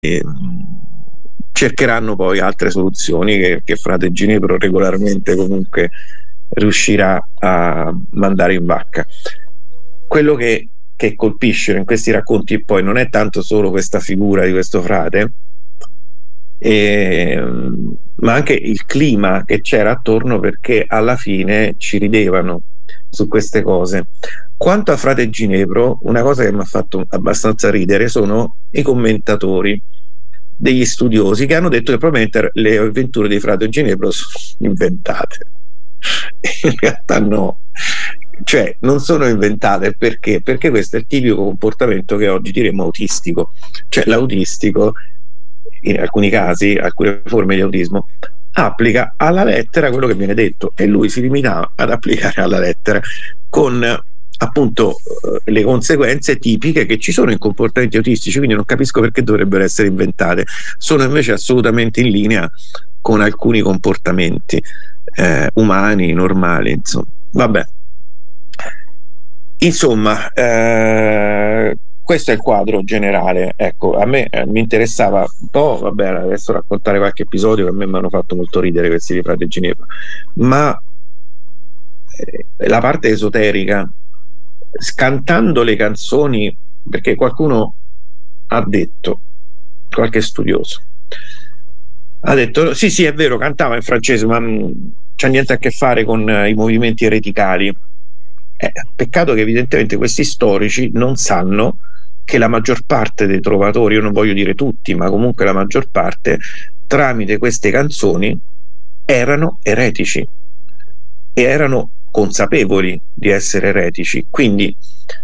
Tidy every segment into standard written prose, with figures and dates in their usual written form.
cercheranno poi altre soluzioni che Frate Ginepro regolarmente comunque riuscirà a mandare in vacca. Quello che colpisce in questi racconti poi non è tanto solo questa figura di questo frate, ma anche il clima che c'era attorno, perché alla fine ci ridevano su queste cose. Quanto a Frate Ginepro, una cosa che mi ha fatto abbastanza ridere sono i commentatori degli studiosi che hanno detto che probabilmente le avventure di Frate Ginepro sono inventate. In realtà no, cioè non sono inventate. Perché questo è il tipico comportamento che oggi diremmo autistico. Cioè l'autistico, in alcuni casi, alcune forme di autismo, applica alla lettera quello che viene detto, e lui si limitava ad applicare alla lettera, con appunto le conseguenze tipiche che ci sono in comportamenti autistici. Quindi non capisco perché dovrebbero essere inventate, sono invece assolutamente in linea con alcuni comportamenti umani normali, insomma. Vabbè, insomma, questo è il quadro generale. Ecco, a me mi interessava un po', vabbè, adesso raccontare qualche episodio che a me mi hanno fatto molto ridere, questi di Frate Ginepro, ma la parte esoterica, cantando le canzoni, perché qualcuno ha detto, qualche studioso ha detto sì è vero, cantava in francese, ma c'ha niente a che fare con i movimenti ereticali. Peccato che evidentemente questi storici non sanno che la maggior parte dei trovatori, io non voglio dire tutti, ma comunque la maggior parte, tramite queste canzoni erano eretici e erano consapevoli di essere eretici. Quindi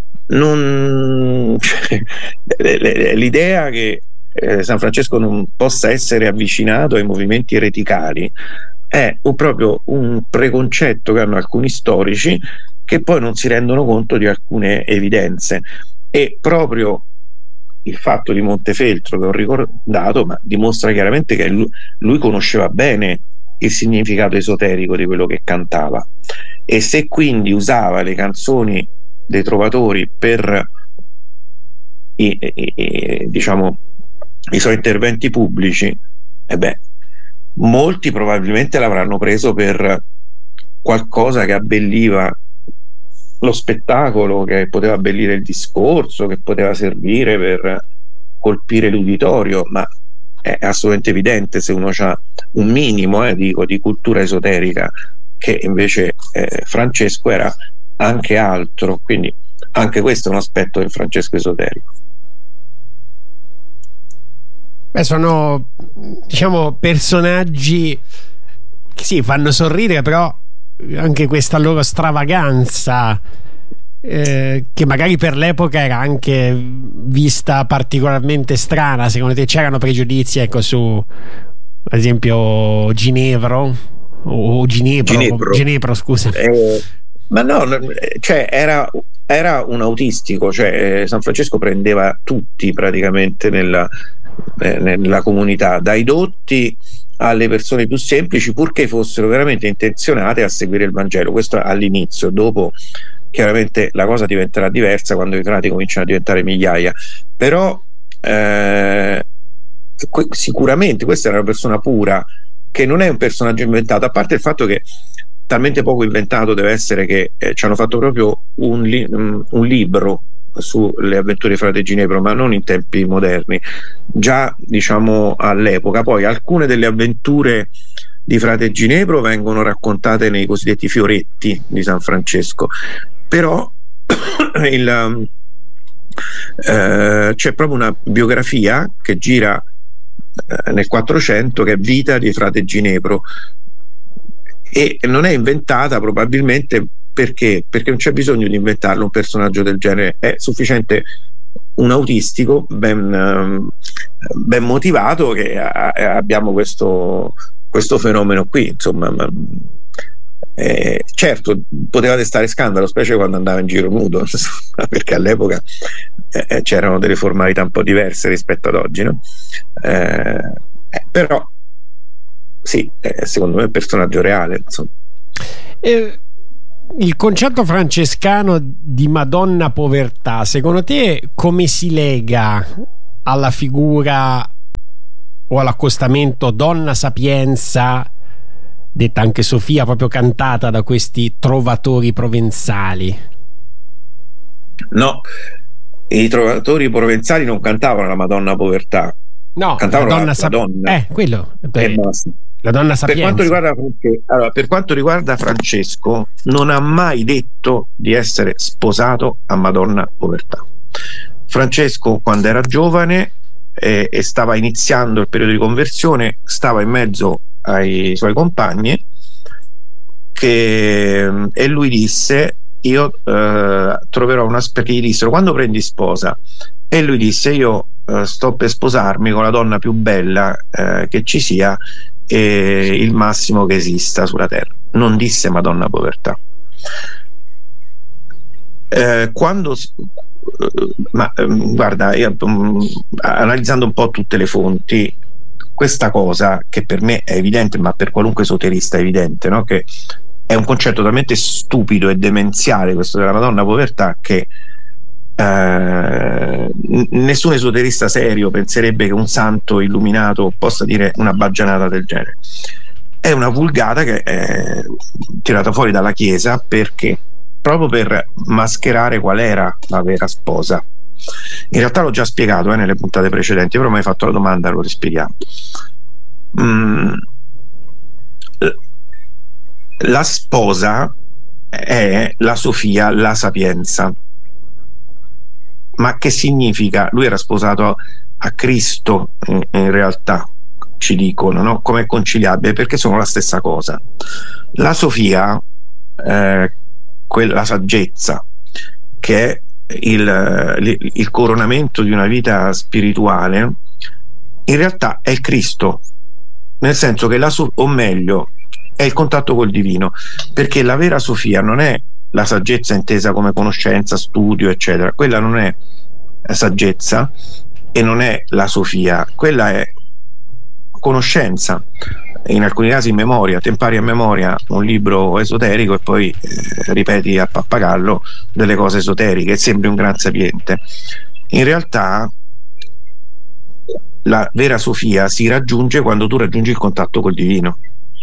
l'idea che San Francesco non possa essere avvicinato ai movimenti ereticali è proprio un preconcetto che hanno alcuni storici, che poi non si rendono conto di alcune evidenze. E proprio il fatto di Montefeltro che ho ricordato, ma dimostra chiaramente che lui conosceva bene il significato esoterico di quello che cantava, e se quindi usava le canzoni dei trovatori per diciamo i suoi interventi pubblici, molti probabilmente l'avranno preso per qualcosa che abbelliva lo spettacolo, che poteva abbellire il discorso, che poteva servire per colpire l'uditorio, ma è assolutamente evidente, se uno ha un minimo di cultura esoterica, che invece Francesco era anche altro. Quindi anche questo è un aspetto del Francesco esoterico. Sono, diciamo, personaggi che sì, fanno sorridere, però anche questa loro stravaganza che magari per l'epoca era anche vista particolarmente strana. Secondo te c'erano pregiudizi, ecco, su ad esempio Ginevro o Ginepro, scusa? Ma no, cioè era un autistico, cioè San Francesco prendeva tutti praticamente nella comunità, dai dotti alle persone più semplici, purché fossero veramente intenzionate a seguire il Vangelo. Questo all'inizio. Dopo chiaramente la cosa diventerà diversa quando i frati cominciano a diventare migliaia, però sicuramente questa era una persona pura, che non è un personaggio inventato, a parte il fatto che talmente poco inventato deve essere che ci hanno fatto proprio un libro sulle avventure di Frate Ginepro, ma non in tempi moderni, già diciamo all'epoca. Poi alcune delle avventure di Frate Ginepro vengono raccontate nei cosiddetti fioretti di San Francesco, però c'è proprio una biografia che gira nel 400, che è Vita di Frate Ginepro, e non è inventata probabilmente perché non c'è bisogno di inventarlo un personaggio del genere, è sufficiente un autistico ben motivato, che abbiamo questo fenomeno qui, insomma. Certo, poteva destare scandalo, specie quando andava in giro nudo, insomma, perché all'epoca c'erano delle formalità un po' diverse rispetto ad oggi, no? Però sì, secondo me è un personaggio reale, insomma. Il concetto francescano di Madonna Povertà, secondo te come si lega alla figura o all'accostamento Donna Sapienza, detta anche Sofia, proprio cantata da questi trovatori provenzali? No, i trovatori provenzali non cantavano la Madonna Povertà, No, cantavano la donna quello e basta. La Donna Sapienza. Per quanto riguarda Francesco, non ha mai detto di essere sposato a Madonna Povertà. Francesco, quando era giovane e stava iniziando il periodo di conversione, stava in mezzo ai suoi compagni e lui disse: io troverò perché gli dissero: quando prendi sposa? E lui disse: io sto per sposarmi con la donna più bella che ci sia e il massimo che esista sulla terra. Non disse Madonna Povertà. Guarda, io, analizzando un po' tutte le fonti, questa cosa che per me è evidente, ma per qualunque esoterista è evidente, no? Che è un concetto talmente stupido e demenziale questo della Madonna Povertà che nessun esoterista serio penserebbe che un santo illuminato possa dire una baggianata del genere. È una vulgata che è tirata fuori dalla Chiesa perché proprio per mascherare qual era la vera sposa. In realtà l'ho già spiegato nelle puntate precedenti, però mi hai fatto la domanda, lo rispieghiamo. La sposa è la Sofia, la Sapienza. Ma che significa? Lui era sposato a Cristo, in realtà ci dicono, no? Come è conciliabile? Perché sono la stessa cosa. La Sofia, la saggezza, che è il coronamento di una vita spirituale, in realtà è il Cristo, nel senso che o meglio è il contatto col divino, perché la vera Sofia non è la saggezza intesa come conoscenza, studio, eccetera. Quella non è saggezza e non è la Sofia, quella è conoscenza, in alcuni casi memoria. Te impari a memoria un libro esoterico e poi ripeti a pappagallo delle cose esoteriche e sembri un gran sapiente. In realtà la vera Sofia si raggiunge quando tu raggiungi il contatto col divino.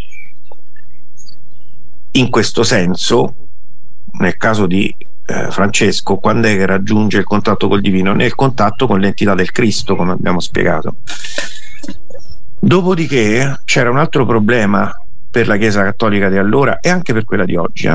In questo senso, nel caso di Francesco, quando è che raggiunge il contatto col divino? Nel contatto con l'entità del Cristo, come abbiamo spiegato. Dopodiché c'era un altro problema per la Chiesa Cattolica di allora e anche per quella di oggi.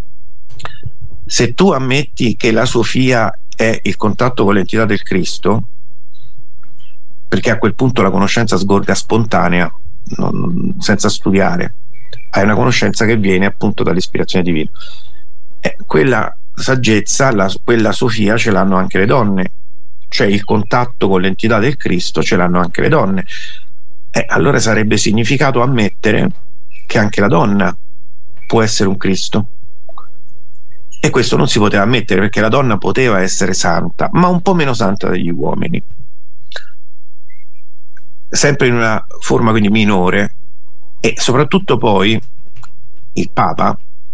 Se tu ammetti che la Sofia è il contatto con l'entità del Cristo, perché a quel punto la conoscenza sgorga spontanea, senza studiare, hai una conoscenza che viene appunto dall'ispirazione divina. Quella saggezza, quella Sofia ce l'hanno anche le donne, cioè il contatto con l'entità del Cristo ce l'hanno anche le donne. Allora sarebbe significato ammettere che anche la donna può essere un Cristo, e questo non si poteva ammettere perché la donna poteva essere santa, ma un po' meno santa degli uomini, sempre in una forma quindi minore. E soprattutto poi il Papa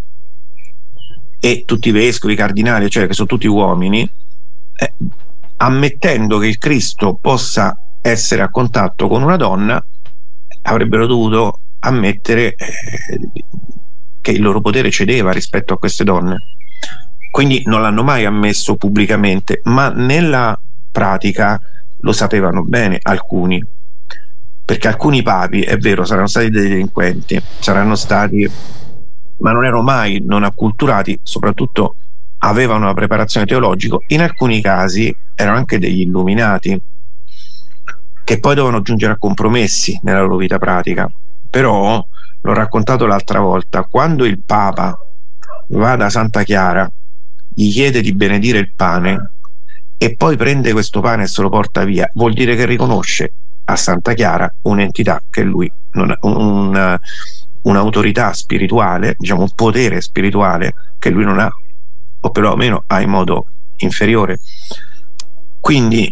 e tutti i vescovi, i cardinali, cioè che sono tutti uomini, ammettendo che il Cristo possa essere a contatto con una donna, avrebbero dovuto ammettere che il loro potere cedeva rispetto a queste donne. Quindi non l'hanno mai ammesso pubblicamente, ma nella pratica lo sapevano bene alcuni, perché alcuni papi, è vero, saranno stati dei delinquenti, saranno stati, ma non erano mai non acculturati, soprattutto avevano una preparazione teologica, in alcuni casi erano anche degli illuminati che poi dovevano giungere a compromessi nella loro vita pratica. Però, l'ho raccontato l'altra volta, quando il Papa va da Santa Chiara, gli chiede di benedire il pane e poi prende questo pane e se lo porta via, vuol dire che riconosce a Santa Chiara un'entità che lui non ha, un'autorità spirituale, diciamo un potere spirituale che lui non ha, o perlomeno ha in modo inferiore. Quindi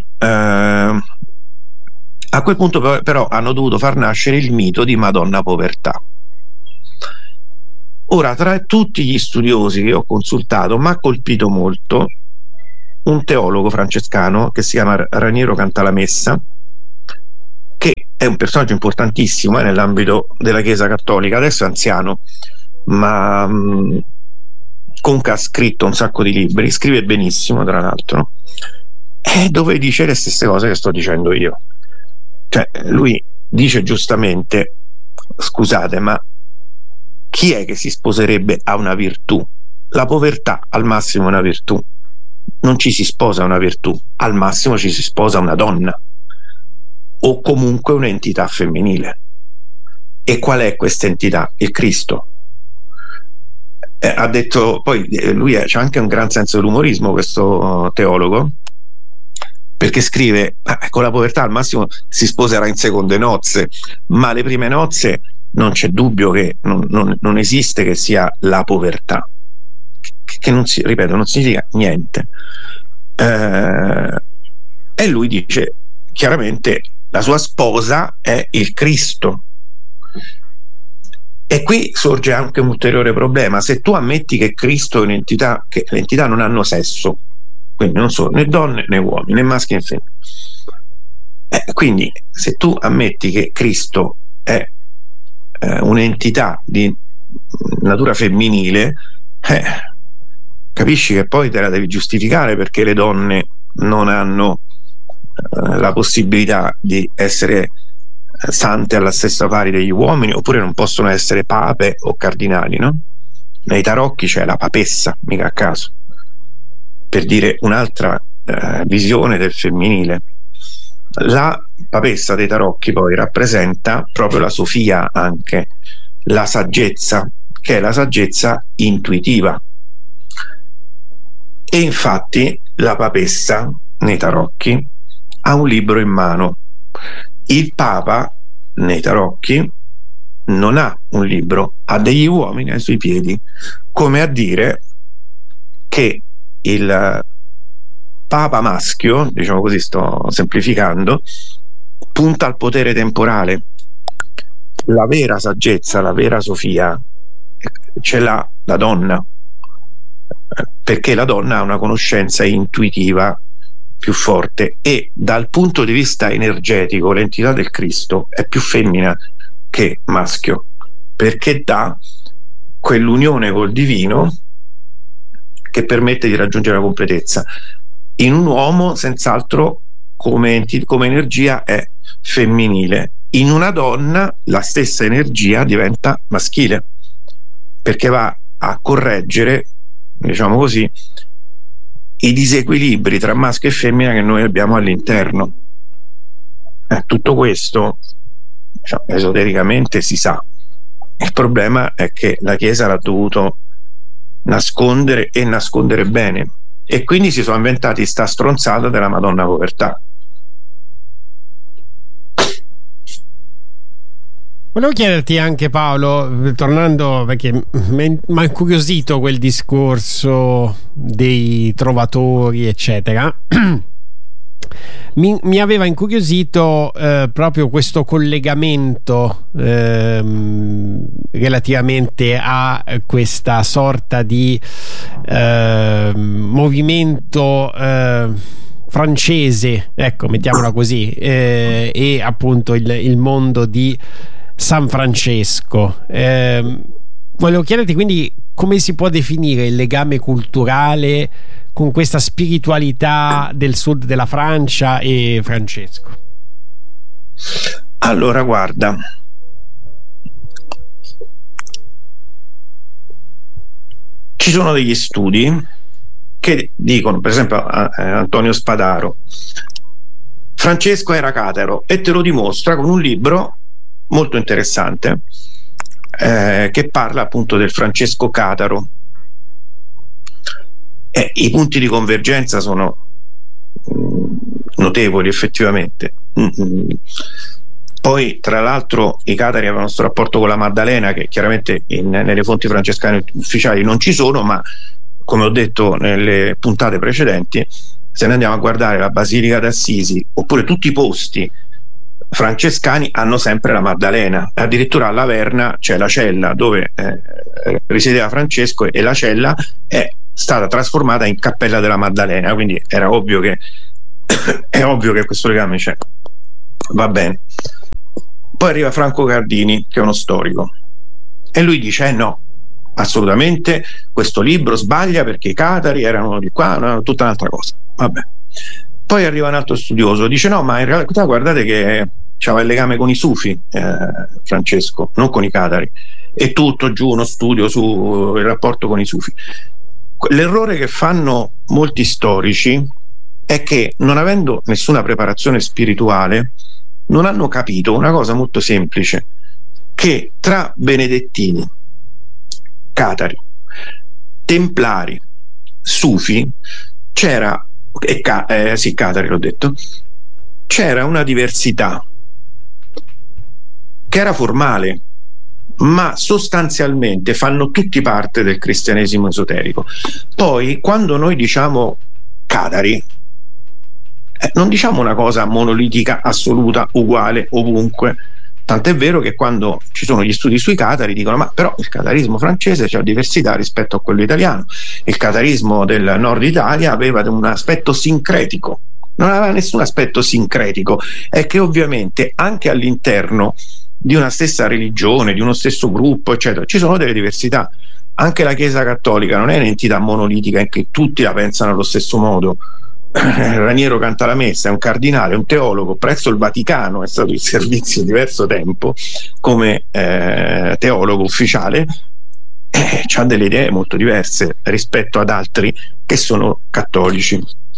a quel punto però hanno dovuto far nascere il mito di Madonna Povertà. Ora, tra tutti gli studiosi che ho consultato, mi ha colpito molto un teologo francescano che si chiama Raniero Cantalamessa, che è un personaggio importantissimo nell'ambito della Chiesa Cattolica, adesso è anziano, ma comunque ha scritto un sacco di libri, scrive benissimo tra l'altro, dove dice le stesse cose che sto dicendo io. Cioè, lui dice giustamente: scusate, ma chi è che si sposerebbe a una virtù? La povertà al massimo è una virtù, non ci si sposa a una virtù, al massimo ci si sposa a una donna o comunque un'entità femminile. E qual è questa entità? Il Cristo. Ha detto, poi lui c'ha anche un gran senso dell'umorismo, questo teologo, perché scrive: con la povertà al massimo si sposerà in seconde nozze, ma le prime nozze non c'è dubbio che non esiste che sia la povertà, che non si, ripeto, non significa niente. E lui dice chiaramente: la sua sposa è il Cristo. E qui sorge anche un ulteriore problema: se tu ammetti che Cristo è un'entità, che le entità non hanno sesso, quindi non sono né donne né uomini, né maschi né femmine, quindi se tu ammetti che Cristo è un'entità di natura femminile, capisci che poi te la devi giustificare perché le donne non hanno la possibilità di essere sante alla stessa pari degli uomini, oppure non possono essere pape o cardinali, no? Nei tarocchi c'è la papessa, mica a caso, per dire un'altra visione del femminile. La papessa dei tarocchi poi rappresenta proprio la Sofia, anche la saggezza, che è la saggezza intuitiva. E infatti la papessa nei tarocchi ha un libro in mano. Il Papa nei tarocchi non ha un libro, ha degli uomini ai suoi piedi, come a dire che il Papa maschio, diciamo così, sto semplificando, punta al potere temporale. La vera saggezza, la vera Sofia ce l'ha la donna, perché la donna ha una conoscenza intuitiva più forte, e dal punto di vista energetico l'entità del Cristo è più femmina che maschio, perché dà quell'unione col divino che permette di raggiungere la completezza. In un uomo senz'altro come energia è femminile, in una donna la stessa energia diventa maschile, perché va a correggere, diciamo così, i disequilibri tra maschio e femmina che noi abbiamo all'interno. Tutto questo, diciamo, esotericamente si sa. Il problema è che la Chiesa l'ha dovuto nascondere, e nascondere bene, e quindi si sono inventati sta stronzata della Madonna povertà. Volevo chiederti anche, Paolo, tornando, perché mi ha incuriosito quel discorso dei trovatori eccetera, mi aveva incuriosito proprio questo collegamento relativamente a questa sorta di movimento francese, ecco, mettiamola così, e appunto il mondo di San Francesco. Volevo chiederti quindi come si può definire il legame culturale con questa spiritualità del sud della Francia e Francesco. Allora, guarda, ci sono degli studi che dicono, per esempio Antonio Spadaro, Francesco era cataro, e te lo dimostra con un libro molto interessante che parla appunto del Francesco cataro. I punti di convergenza sono notevoli effettivamente. Poi tra l'altro i catari avevano questo rapporto con la Maddalena che chiaramente nelle fonti francescane ufficiali non ci sono, ma come ho detto nelle puntate precedenti, se noi andiamo a guardare la Basilica d'Assisi oppure tutti i posti francescani hanno sempre la Maddalena. Addirittura a Laverna c'è la cella dove risiedeva Francesco, e la cella è stata trasformata in Cappella della Maddalena, quindi era ovvio che è ovvio che questo legame c'è. Va bene. Poi arriva Franco Cardini, che è uno storico, e lui dice no, assolutamente questo libro sbaglia perché i catari erano di qua, no, tutta un'altra cosa. Vabbè. Poi arriva un altro studioso, dice no, ma in realtà guardate che c'aveva il legame con i sufi, Francesco, non con i catari, e tutto giù uno studio sul rapporto con i sufi. L'errore che fanno molti storici è che, non avendo nessuna preparazione spirituale, non hanno capito una cosa molto semplice, che tra benedettini, catari, templari, sufi c'era, catari l'ho detto, c'era una diversità che era formale, ma sostanzialmente fanno tutti parte del cristianesimo esoterico. Poi quando noi diciamo catari, non diciamo una cosa monolitica, assoluta, uguale ovunque. Tant'è vero che quando ci sono gli studi sui catari dicono ma però il catarismo francese c'ha diversità rispetto a quello italiano, il catarismo del nord Italia aveva un aspetto sincretico. Non aveva nessun aspetto sincretico, è che ovviamente anche all'interno di una stessa religione, di uno stesso gruppo, eccetera, ci sono delle diversità. Anche la Chiesa Cattolica non è un'entità monolitica in cui tutti la pensano allo stesso modo. Raniero canta la messa, è un cardinale, un teologo presso il Vaticano, è stato in servizio diverso tempo come teologo ufficiale, ha delle idee molto diverse rispetto ad altri che sono cattolici.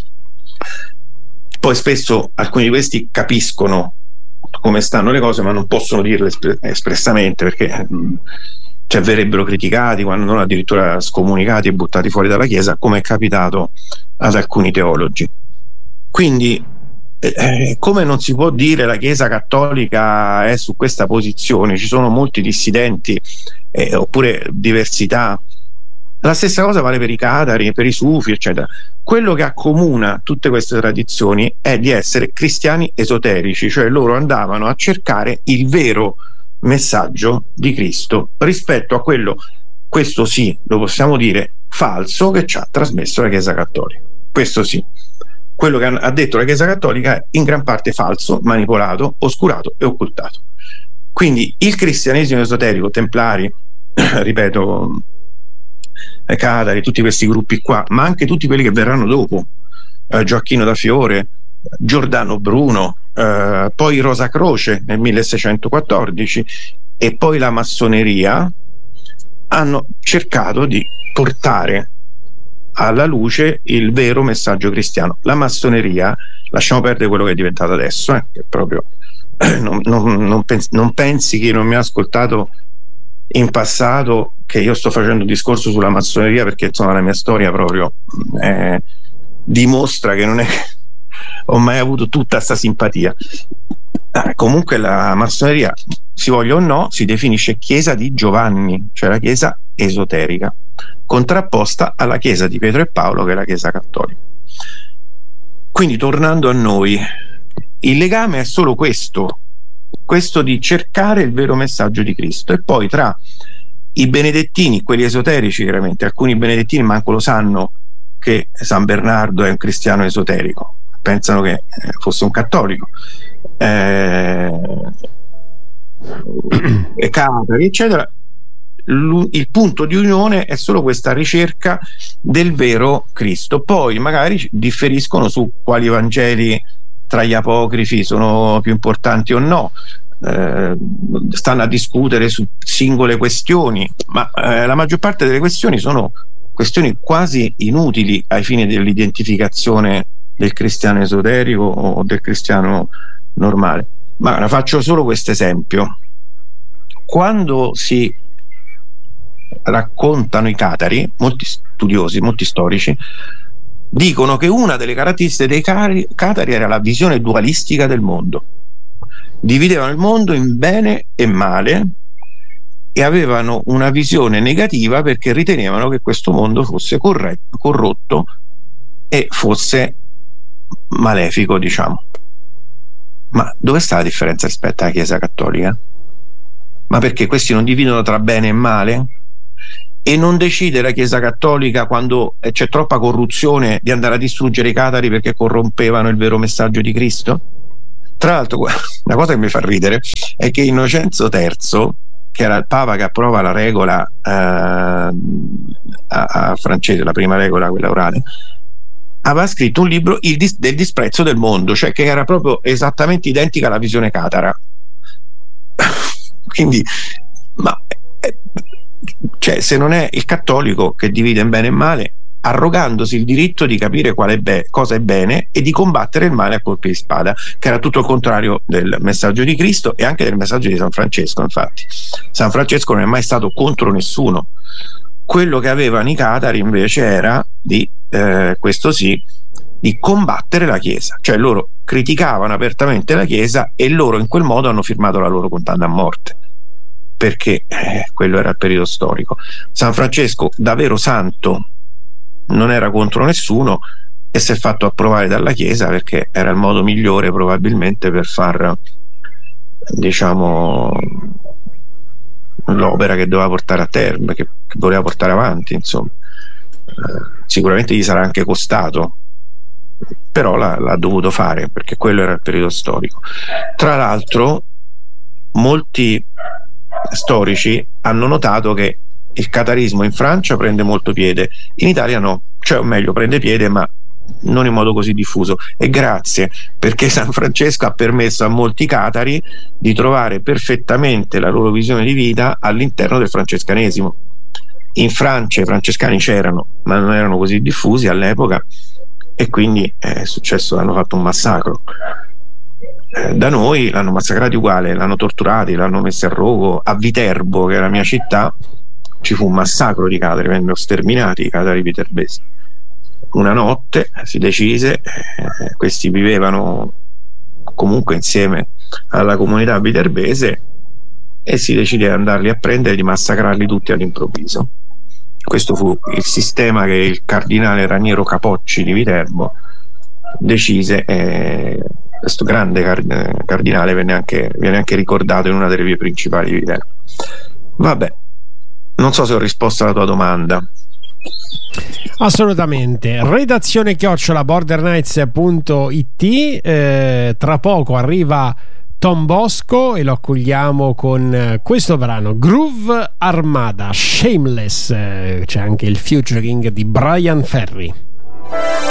Poi spesso alcuni di questi capiscono come stanno le cose, ma non possono dirle espressamente perché verrebbero criticati, quando non addirittura scomunicati e buttati fuori dalla Chiesa, come è capitato ad alcuni teologi. Quindi come non si può dire la Chiesa Cattolica è su questa posizione, ci sono molti dissidenti oppure diversità. La stessa cosa vale per i catari, per i sufi, eccetera. Quello che accomuna tutte queste tradizioni è di essere cristiani esoterici, cioè loro andavano a cercare il vero messaggio di Cristo rispetto a quello, questo sì, lo possiamo dire, falso, che ci ha trasmesso la Chiesa Cattolica. Questo sì. Quello che ha detto la Chiesa Cattolica è in gran parte falso, manipolato, oscurato e occultato. Quindi il cristianesimo esoterico, templari, ripeto, catari, tutti questi gruppi qua, ma anche tutti quelli che verranno dopo, Gioacchino da Fiore, Giordano Bruno, poi Rosa Croce nel 1614 e poi la massoneria, hanno cercato di portare alla luce il vero messaggio cristiano. La massoneria, lasciamo perdere quello che è diventato adesso, che proprio non pensi chi non mi ha ascoltato in passato che io sto facendo un discorso sulla massoneria, perché insomma la mia storia proprio dimostra che non è che ho mai avuto tutta sta simpatia. Comunque la massoneria, si voglia o no, si definisce Chiesa di Giovanni, cioè la Chiesa esoterica, contrapposta alla Chiesa di Pietro e Paolo, che è la Chiesa Cattolica. Quindi, tornando a noi, il legame è solo questo di cercare il vero messaggio di Cristo. E poi tra i benedettini, quelli esoterici, chiaramente alcuni benedettini manco lo sanno che San Bernardo è un cristiano esoterico, pensano che fosse un cattolico, e catari, eccetera. Il punto di unione è solo questa ricerca del vero Cristo. Poi magari differiscono su quali Vangeli tra gli apocrifi sono più importanti o no, stanno a discutere su singole questioni, ma la maggior parte delle questioni sono questioni quasi inutili ai fini dell'identificazione del cristiano esoterico o del cristiano normale. Ma faccio solo questo esempio: quando si raccontano i catari, molti studiosi, molti storici dicono che una delle caratteristiche dei catari era la visione dualistica del mondo. Dividevano il mondo in bene e male e avevano una visione negativa perché ritenevano che questo mondo fosse corrotto e fosse malefico, diciamo. Ma dove sta la differenza rispetto alla Chiesa Cattolica? Ma perché questi non dividono tra bene e male? E non decide la Chiesa Cattolica, quando c'è troppa corruzione, di andare a distruggere i catari perché corrompevano il vero messaggio di Cristo? Tra l'altro, una cosa che mi fa ridere è che Innocenzo III, che era il Papa che approva la regola a francese, la prima regola, quella orale, aveva scritto un libro del disprezzo del mondo, cioè che era proprio esattamente identica alla visione catara. Quindi, cioè, se non è il cattolico che divide in bene e male, arrogandosi il diritto di capire cosa è bene e di combattere il male a colpi di spada, che era tutto il contrario del messaggio di Cristo e anche del messaggio di San Francesco. Infatti San Francesco non è mai stato contro nessuno. Quello che avevano i catari invece era di combattere la Chiesa, cioè loro criticavano apertamente la Chiesa e loro in quel modo hanno firmato la loro condanna a morte, perché quello era il periodo storico. San Francesco, da vero santo, non era contro nessuno e si è fatto approvare dalla Chiesa perché era il modo migliore probabilmente per far, diciamo, l'opera che doveva portare a termine, che voleva portare avanti, insomma. Sicuramente gli sarà anche costato, però l'ha dovuto fare perché quello era il periodo storico. Tra l'altro molti storici hanno notato che il catarismo in Francia prende molto piede, in Italia no, cioè o meglio prende piede ma non in modo così diffuso, e grazie, perché San Francesco ha permesso a molti catari di trovare perfettamente la loro visione di vita all'interno del francescanesimo. In Francia i francescani c'erano ma non erano così diffusi all'epoca e quindi è successo, hanno fatto un massacro. Da noi l'hanno massacrati uguale, l'hanno torturati, l'hanno messi a rogo. A Viterbo, che è la mia città, ci fu un massacro di catari, vennero sterminati i catari viterbesi. Una notte si decise, questi vivevano comunque insieme alla comunità viterbese, e si decide di andarli a prendere e di massacrarli tutti all'improvviso. Questo fu il sistema che il cardinale Raniero Capocci di Viterbo decise. Questo grande cardinale viene anche ricordato in una delle vie principali di Viterbo. Vabbè, non so se ho risposto alla tua domanda. Assolutamente. Redazione @bordernights.it. Tra poco arriva Tom Bosco e lo accogliamo con questo brano, Groove Armada, Shameless. C'è anche il featuring di Brian Ferry.